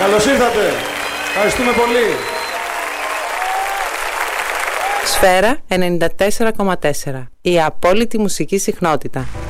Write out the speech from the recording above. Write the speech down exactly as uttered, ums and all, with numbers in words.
Καλώς ήρθατε. Ευχαριστούμε πολύ. Σφαίρα ενενήντα τέσσερα κόμμα τέσσερα. Η απόλυτη μουσική συχνότητα.